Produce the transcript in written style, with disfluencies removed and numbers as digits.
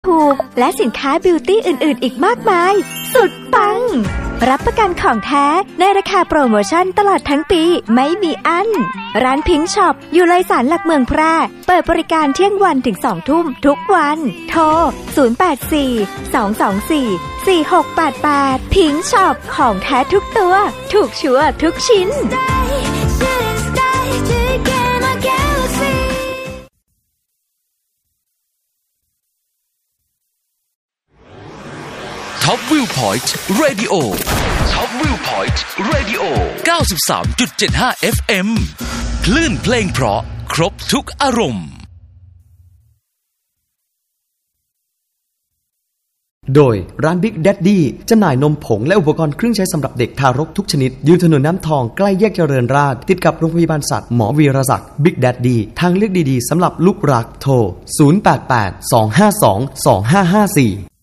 พูและสินค้าบิวตี้อื่นๆอีกมากมายสุดปังรับประกันของแท้ในราคาโปรโมชั่นตลอดทั้งปีไม่มีอั้นร้านพิงค์ช็อปอยู่เลยศาลหลักเมืองแพร่เปิดบริการเที่ยงวันถึง 20:00 นทุกวันโทร0842244688พิงค์ช็อปของแท้ทุกตัวถูกชัวร์ทุกชิ้นท็อปวิวพอยต์เรดิโอท็อปวิวพอยต์เรดิโอ 93.75 FM คลื่นเพลงเพราะครบทุกอารมณ์โดยร้าน Big Daddy จำหน่ายนมผงและอุปกรณ์เครื่องใช้สำหรับเด็กทารกทุกชนิดอยู่ถนนน้ำทองใกล้แยกเจริญราษฎร์ติดกับโรงพยาบาลสัตว์หมอวีรศักดิ์ Big Daddy ทางเลือกดีๆสำหรับลูกรักโทร0882522554